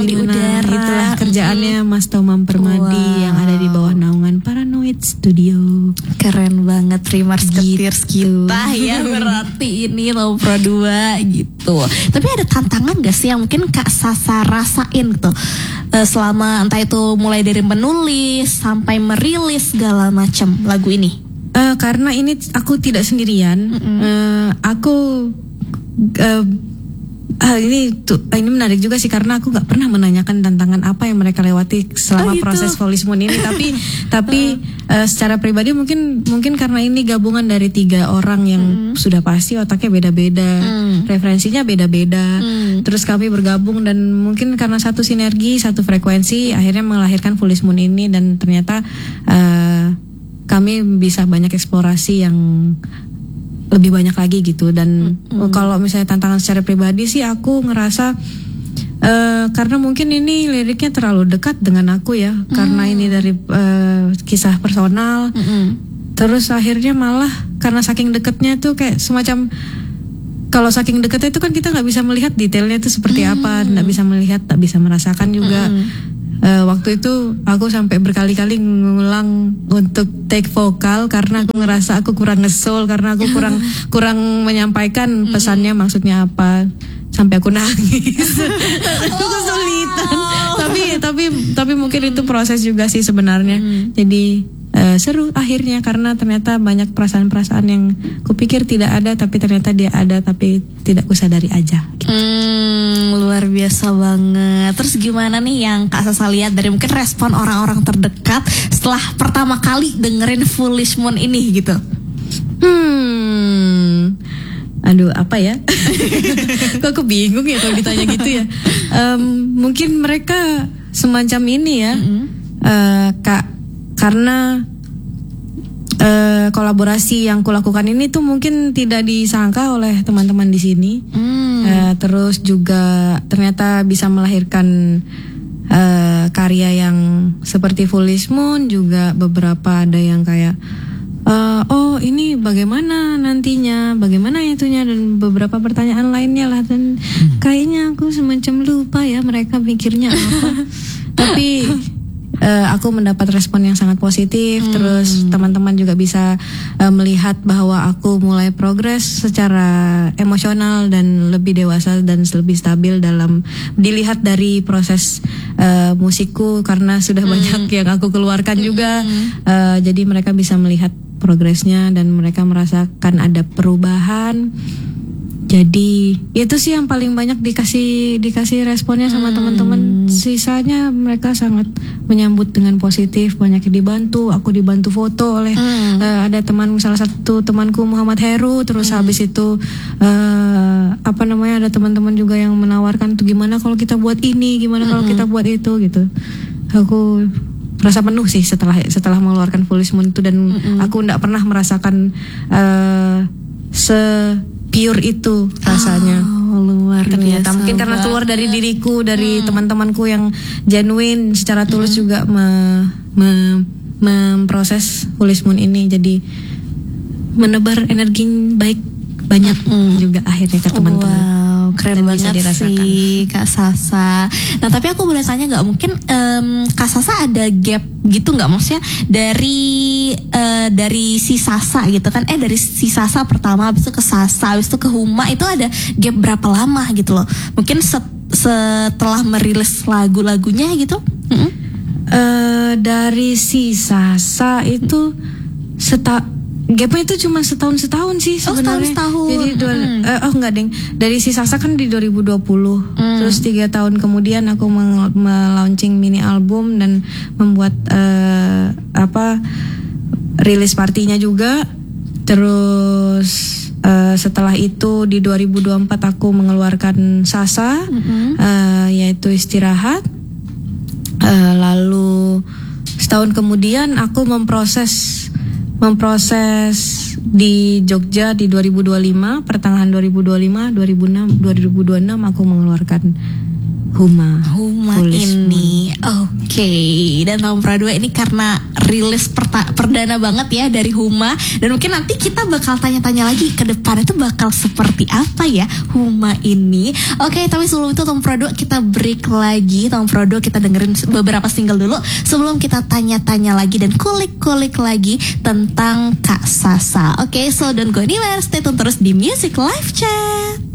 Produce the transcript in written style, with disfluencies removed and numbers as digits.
di udara. Itulah kerjaannya Mas Tomam Permadi yang ada di bawah naungan Paranoid Studio. Keren banget Rimars Ketirs Gitu. kita ya berarti ini Tom Pro 2 gitu. Tapi ada tantangan gak sih yang mungkin Kak Sasa rasain gitu selama entah itu mulai dari menulis sampai merilis segala macam lagu ini? Karena ini aku tidak sendirian, aku ini menarik juga sih karena aku nggak pernah menanyakan tantangan apa yang mereka lewati selama proses Foolish Moon ini. Tapi secara pribadi mungkin karena ini gabungan dari 3 orang yang sudah pasti otaknya beda-beda, referensinya beda-beda. Terus kami bergabung dan mungkin karena satu sinergi, satu frekuensi, akhirnya melahirkan Foolish Moon ini. Dan ternyata kami bisa banyak eksplorasi yang lebih banyak lagi gitu. Dan kalau misalnya tantangan secara pribadi sih aku ngerasa karena mungkin ini liriknya terlalu dekat dengan aku ya, karena ini dari kisah personal. Terus akhirnya malah karena saking dekatnya tuh kayak semacam, kalau saking dekatnya itu kan kita nggak bisa melihat detailnya itu seperti apa, nggak bisa melihat, nggak bisa merasakan juga. Waktu itu aku sampai berkali-kali ngulang untuk take vokal karena aku ngerasa aku kurang ngesol, karena aku kurang menyampaikan pesannya maksudnya apa, sampai aku nangis. Aku kesulitan. Tapi mungkin itu proses juga sih sebenarnya. Jadi seru akhirnya karena ternyata banyak perasaan-perasaan yang kupikir tidak ada, tapi ternyata dia ada, tapi tidak kusadari aja gitu. Luar biasa banget. Terus gimana nih yang Kak Sasa lihat dari mungkin respon orang-orang terdekat setelah pertama kali dengerin Foolish Moon ini gitu? Aduh, apa ya? Kok aku bingung ya kalau ditanya gitu ya. Mungkin mereka semacam ini ya, Kak, karena kolaborasi yang kulakukan ini tuh mungkin tidak disangka oleh teman-teman di sini. Terus juga ternyata bisa melahirkan karya yang seperti Foolish Moon. Juga beberapa ada yang kayak oh ini bagaimana nantinya, bagaimana itunya, dan beberapa pertanyaan lainnya lah. Dan kayaknya aku semacam lupa ya mereka pikirnya apa. Tapi aku mendapat respon yang sangat positif. Terus teman-teman juga bisa melihat bahwa aku mulai progres secara emosional dan lebih dewasa dan lebih stabil dalam dilihat dari proses musikku, karena sudah banyak yang aku keluarkan juga. Jadi mereka bisa melihat progresnya dan mereka merasakan ada perubahan. Jadi itu sih yang paling banyak dikasih responnya sama teman-teman. Sisanya mereka sangat menyambut dengan positif, banyak yang dibantu. Aku dibantu foto oleh ada salah satu temanku Muhammad Heru. Terus habis itu ada teman-teman juga yang menawarkan tuh gimana kalau kita buat ini, gimana kalau kita buat itu gitu. Aku merasa penuh sih setelah mengeluarkan Foolish Moon itu, dan aku enggak pernah merasakan pure itu rasanya. Luar ternyata biasa mungkin karena keluar dari diriku, dari teman-temanku yang genuine secara tulus juga memproses Foolish Moon ini. Jadi menebar energi baik banyak juga akhirnya ke teman-teman. Wow, keren banget sih Kak Sasa. Nah tapi aku boleh tanya nggak, mungkin Kak Sasa ada gap gitu nggak, maksudnya dari si Sasa gitu kan, dari si Sasa pertama habis itu ke Sasa, habis itu ke Huma, itu ada gap berapa lama gitu loh? Mungkin setelah merilis lagu-lagunya gitu? Dari si Sasa itu gapnya itu cuma setahun sih sebenarnya. Jadi enggak deng. Dari si Sasa kan di 2020. Terus 3 tahun kemudian aku melaunching mini album dan membuat rilis partinya juga. Terus setelah itu di 2024 aku mengeluarkan Sasa, yaitu Istirahat. Lalu setahun kemudian aku memproses di Jogja di 2025, pertengahan 2026 aku mengeluarkan Huma Full ini. Oke. Dan tahun Pradua ini karena rilis perdana banget ya dari Huma, dan mungkin nanti kita bakal tanya-tanya lagi ke depan itu bakal seperti apa ya Huma ini. Oke, tapi sebelum itu tahun Pradua kita break lagi. Tahun Pradua kita dengerin beberapa single dulu sebelum kita tanya-tanya lagi dan kulik-kulik lagi tentang Kak Sasa. Oke, so don't go anywhere, stay tune terus di Music Live Chat.